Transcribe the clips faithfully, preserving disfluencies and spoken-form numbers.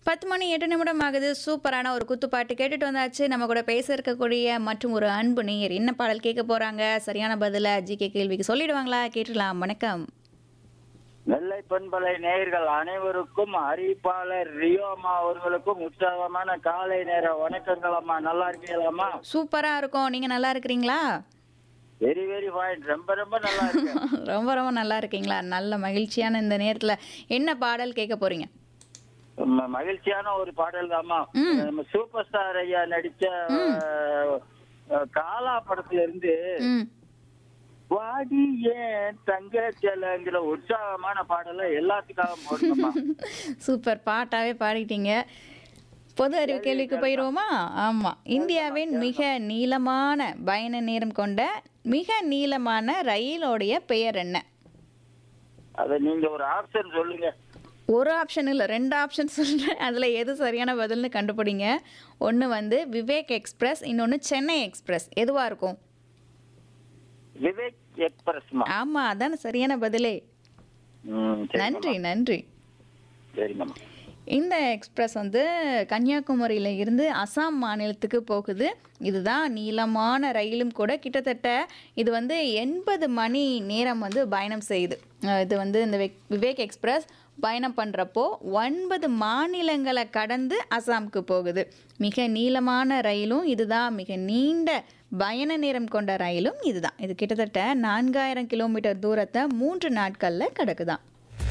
பத்து மணி எட்டு நிமிடம் ஆகுது. சூப்பரான ஒரு குத்துப்பாட்டு கேட்டுட்டு வந்தாச்சு. நம்ம கூட பேச இருக்கக்கூடிய மற்றும் ஒரு அன்பு நேயர் என்ன பாடல் கேட்க போறாங்க? சரியான பதில ஜிகே கேள்விக்கு சொல்லிடுவாங்களா? கேட்டுடலாம். வணக்கம். நெல்லை பண்பலை நேயர்கள் அனைவருக்கும் அறிவிப்பாளர் ரியோமா அவர்களுக்கும் உற்சாகமான காலை நேர வணக்கங்கள் அம்மா. நல்லா இருக்கீங்களாம்மா? சூப்பரா இருக்கும். நீங்க நல்லா இருக்கிறீங்களா? Very very fine. ரொம்ப ரொம்ப நல்லா இருக்கு. ரொம்ப ரொம்ப நல்லா இருக்கீங்களா? நல்ல மகிழ்ச்சியான இந்த நேரத்துல என்ன பாடல் கேட்க போறீங்க? ம- மகிழ்ச்சியான ஒரு பாடல் தாம்மா. ம். நம்ம சூப்பர் ஸ்டார் ஐயா நடிச்ச அஹ், காலா படத்துல இருந்து ம். வாடி ஏன் தங்க செலங்கிற உற்சாகமான பாடலை எல்லாத்துக்காகவும் போடணுமா? சூப்பர் பாட்டாவே பாடிட்டீங்க. பொது அறிவு கேள்விக்கு போயிடுவோமா? ஆமா. இந்தியாவின் மிக நீளமான பயண நேரம் கொண்ட மிக நீளமான ரயிலோடைய பெயர் என்ன? அத நீங்க ஒரு ஆப்ஷன் சொல்லுங்க. ஒரு ஆப்ஷன் இல்லை, ரெண்டு ஆப்ஷன் சொல்கிறேன். அதில் எது சரியான பதில்னு கண்டுபிடிங்க. ஒன்று வந்து விவேக் எக்ஸ்பிரஸ், இன்னொன்று சென்னை எக்ஸ்பிரஸ். எதுவாக இருக்கும்? விவேக் எக்ஸ்பிரஸ்மா? ஆமாம், அதான சரியான பதிலே. ம், நன்றி சரிங்கம்மா. நன்றி. சரிங்கம்மா. இந்த எக்ஸ்பிரஸ் வந்து கன்னியாகுமரியில் இருந்து அசாம் மாநிலத்துக்கு போகுது. இதுதான் நீளமான ரயிலும் கூட. கிட்டத்தட்ட இது வந்து எண்பது மணி நேரம் வந்து பயணம் செய்யுது. அஹ் இது வந்து இந்த வெக்- விவேக் எக்ஸ்பிரஸ் பயணம் பண்ணுறப்போ ஒன்பது மாநிலங்களை கடந்து அசாமுக்கு போகுது. மிக நீளமான ரயிலும் இதுதான், மிக நீண்ட பயண நேரம் கொண்ட ரயிலும் இதுதான். இது கிட்டத்தட்ட நான்காயிரம் கிலோமீட்டர் தூரத்தை மூன்று நாட்களில் கிடக்குதான்.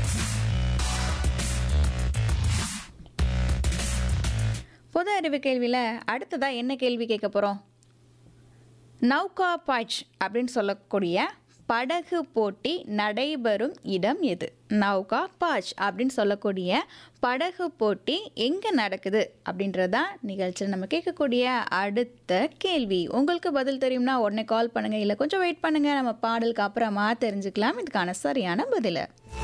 பொது அறிவு கேள்வியில் அடுத்ததாக என்ன கேள்வி கேட்க போகிறோம்? நௌகா பாச் அப்படின்னு சொல்லக்கூடிய படகு போட்டி நடைபெறும் இடம் எது? நௌகா பாச் அப்படின்னு சொல்லக்கூடிய படகு போட்டி எங்கே நடக்குது அப்படின்றதான் நிகழ்ச்சியில் நம்ம கேட்கக்கூடிய அடுத்த கேள்வி. உங்களுக்கு பதில் தெரியும்னா உடனே கால் பண்ணுங்கள், இல்லை கொஞ்சம் வெயிட் பண்ணுங்கள். நம்ம பாடலுக்கு அப்புறமா தெரிஞ்சுக்கலாம் இதுக்கான சரியான பதிலை.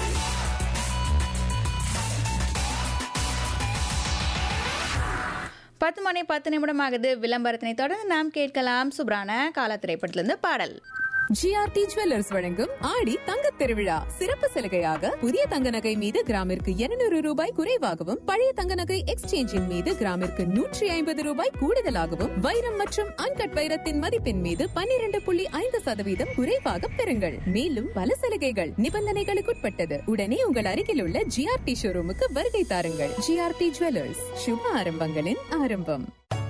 பத்து மணி பத்து நிமிடம் ஆகுது. விளம்பரத்தினை தொடர்ந்து நாம் கேட்கலாம் சூப்பரான கால திரைப்படத்திலிருந்து பாடல். ஜிஆர்டி ஜுவல்லர்ஸ் வழங்கும் ஆடி தங்கத் திருவிழா சிறப்பு சலுகையாக புதிய தங்க நகை மீது கிராமிற்கு இருநூறு ரூபாய் குறைவாகவும், பழைய தங்க நகை எக்ஸ்சேஞ்சின் மீது கிராமிற்கு நூற்றி ஐம்பது ரூபாய் கூடுதலாகவும், வைரம் மற்றும் அன்கட் வைரத்தின் மதிப்பின் மீது பன்னிரண்டு புள்ளி ஐந்து சதவீதம் குறைவாக பெறுங்கள். மேலும் பல சலுகைகள் நிபந்தனைகளுக்குட்பட்டது. உடனே உங்கள் அருகில் உள்ள ஜிஆர்டி ஷோரூமுக்கு வருகை தாருங்கள். ஜிஆர்டி ஜுவல்லர்ஸ், சுப ஆரம்பங்களின் ஆரம்பம்.